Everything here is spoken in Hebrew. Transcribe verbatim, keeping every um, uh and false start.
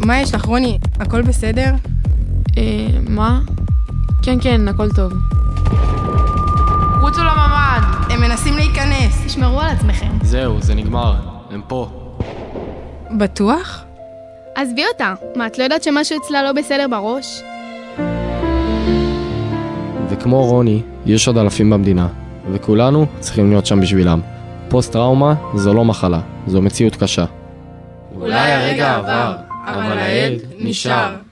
מה יש לך, רוני? הכל בסדר? אה, מה? כן, כן, הכל טוב. רוצו לממ"ד! הם מנסים להיכנס. תשמרו על עצמכם. זהו, זה נגמר. הם פה. בטוח? עזבי אותה. מה, את לא יודעת שמשהו אצלה לא בסדר בראש? וכמו רוני, יש עוד אלפים במדינה, וכולנו צריכים להיות שם בשבילם. פוסט-טראומה זו לא מחלה, זו מציאות קשה. אולי הרגע עבר, אבל הילד נשאר.